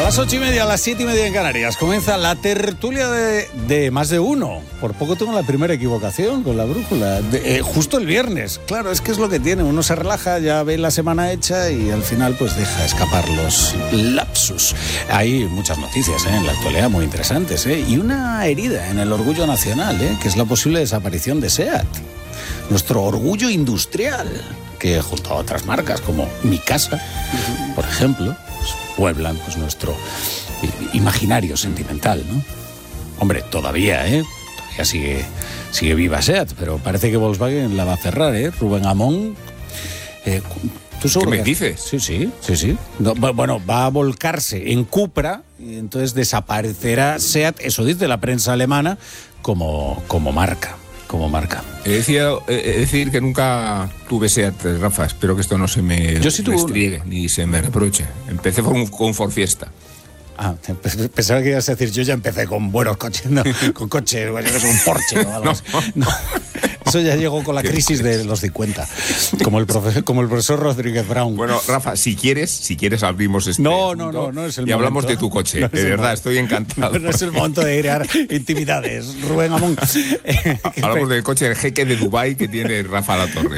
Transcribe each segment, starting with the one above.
las 8:30, a las 7:30 en Canarias, comienza la tertulia de más de uno. Por poco tengo la primera equivocación con la brújula. Justo el viernes. Claro, es que es lo que tiene. Uno se relaja, ya ve la semana hecha y al final pues deja escapar los lapsus. Hay muchas noticias en la actualidad muy interesantes. Y una herida en el orgullo nacional, que es la posible desaparición de SEAT. Nuestro orgullo industrial, que junto a otras marcas como Mi Casa, por ejemplo, pueblan pues nuestro imaginario sentimental, ¿no? Hombre, todavía sigue viva SEAT, pero parece que Volkswagen la va a cerrar, Rubén Amón. ¿Qué me dices? Sí. No, bueno, va a volcarse en Cupra y entonces desaparecerá SEAT, eso dice la prensa alemana, como marca. He decir que nunca tuve SEAT, Rafa. Espero que esto no se me restriegue ni se me reproche. Empecé con Ford Fiesta. Pensaba que ibas a decir, yo ya empecé con buenos coches, no, con coches, bueno, es un Porsche o algo así. No. Eso ya llegó con la crisis de los 50, como el profesor Rodríguez Brown. Bueno, Rafa, si quieres abrimos este No, punto es el y hablamos momento. de tu coche. De verdad, estoy encantado. No es el momento de crear intimidades, Rubén Amón. Hablamos del coche del jeque de Dubái que tiene Rafa Latorre.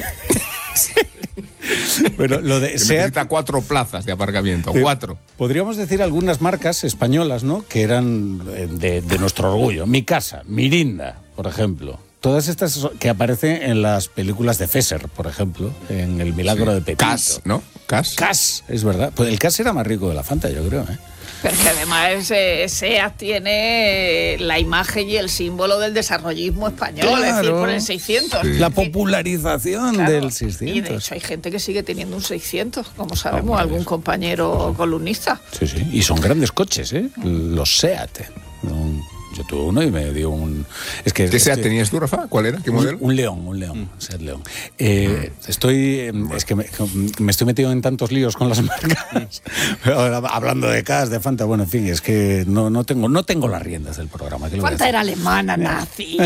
Bueno, lo de SEAT necesita 4 plazas de aparcamiento, 4. Podríamos decir algunas marcas españolas, ¿no?, que eran de nuestro orgullo. Mi Casa, Mirinda, por ejemplo. Todas estas que aparecen en las películas de Fesser, por ejemplo, en El milagro de Pepito. Cas, ¿no? Cas, es verdad. Pues el Cas era más rico de la Fanta, yo creo, Pero que además SEAT tiene la imagen y el símbolo del desarrollismo español, claro, es decir, por el 600. Sí. La popularización del 600. Y de hecho hay gente que sigue teniendo un 600, como sabemos, algún compañero columnista. Sí, y son grandes coches, los SEAT. Yo tuve uno y me dio un... ¿Qué SEAT tenías tú, Rafa? ¿Cuál era? ¿Qué modelo? Un León, SEAT León. Es que me estoy metido en tantos líos con las marcas. Hablando de CAS, de Fanta, bueno, en fin, es que no tengo las riendas del programa. Fanta era alemana, nazi.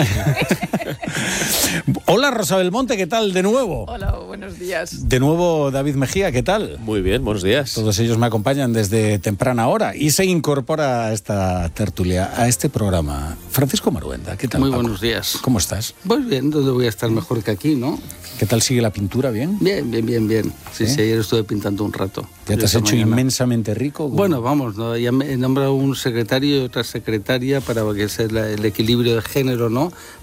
Hola, Rosa Belmonte, ¿qué tal? De nuevo. Hola, buenos días. De nuevo, David Mejía, ¿qué tal? Muy bien, buenos días. Todos ellos me acompañan desde temprana hora y se incorpora a esta tertulia, a este programa, Francisco Maruenda. ¿Qué tal, Muy Paco? buenos días. ¿Cómo estás? Pues bien, ¿dónde voy a estar mejor que aquí, no? ¿Qué tal sigue la pintura? ¿Bien? Bien. Sí, ayer estuve pintando un rato. ¿Ya te has hecho inmensamente rico? ¿Cómo? Bueno, vamos, ¿no? Ya he nombrado un secretario y otra secretaria para que sea el equilibrio de género, ¿no?